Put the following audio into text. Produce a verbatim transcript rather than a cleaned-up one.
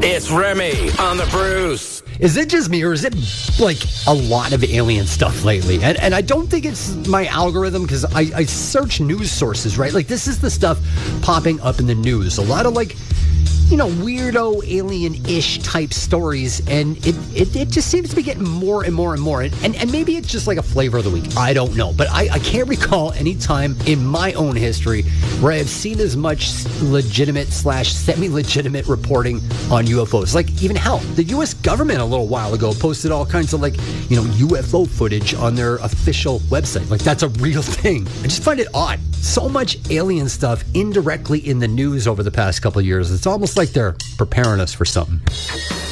It's Remy on the Bruce. Is it just me, or is it like a lot of alien stuff lately? And and I don't think it's my algorithm, because I, I search news sources, right? Like, this is the stuff popping up in the news. A lot of, like, you know, weirdo alien-ish type stories, and it, it, it just seems to be getting more and more and more. And, and, and maybe it's just like a flavor of the week. I don't know. But I, I can't recall any time in my own history where I have seen as much legitimate slash semi-legitimate reporting on U F Os. Like, even hell, the U S government a little while ago posted all kinds of, like, you know, U F O footage on their official website. Like, that's a real thing. I just find it odd. So much alien stuff indirectly in the news over the past couple of years. It's almost like they're preparing us for something.